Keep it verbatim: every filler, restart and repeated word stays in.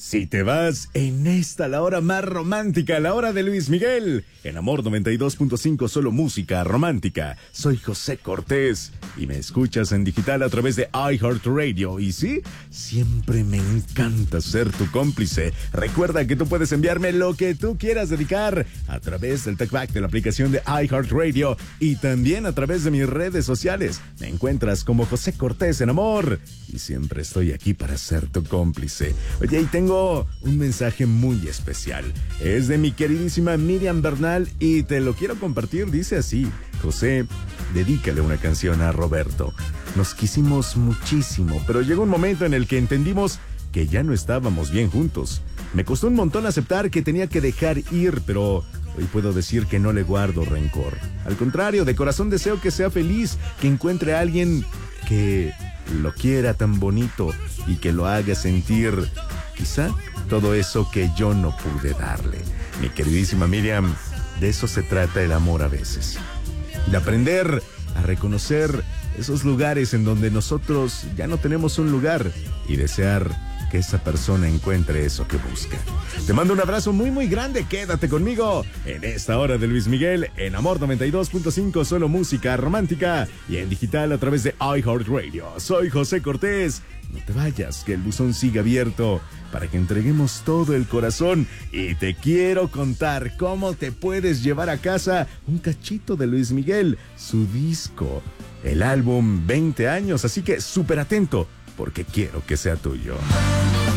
Si te vas en esta, la hora más romántica, la hora de Luis Miguel. En Amor noventa y dos punto cinco, solo música romántica. Soy José Cortés y me escuchas en digital a través de iHeartRadio. Y sí, siempre me encanta ser tu cómplice. Recuerda que tú puedes enviarme lo que tú quieras dedicar a través del TalkBack de la aplicación de iHeartRadio y también a través de mis redes sociales. Me encuentras como José Cortés en Amor y siempre estoy aquí para ser tu cómplice. Oye, y tengo un mensaje muy especial. Es de mi queridísima Miriam Bernal y te lo quiero compartir. Dice así: José, dedícale una canción a Roberto. Nos quisimos muchísimo, pero llegó un momento en el que entendimos que ya no estábamos bien juntos. Me costó un montón aceptar que tenía que dejar ir, pero hoy puedo decir que no le guardo rencor. Al contrario, de corazón deseo que sea feliz, que encuentre a alguien que lo quiera tan bonito y que lo haga sentir quizá todo eso que yo no pude darle. Mi queridísima Miriam, de eso se trata el amor a veces. De aprender a reconocer esos lugares en donde nosotros ya no tenemos un lugar y desear que esa persona encuentre eso que busca. Te mando un abrazo muy muy grande. Quédate conmigo en esta hora de Luis Miguel en Amor noventa y dos punto cinco, solo música romántica y en digital a través de iHeartRadio. Soy José Cortés. No te vayas, que el buzón siga abierto para que entreguemos todo el corazón y te quiero contar cómo te puedes llevar a casa un cachito de Luis Miguel, su disco, el álbum veinte años, así que súper atento porque quiero que sea tuyo.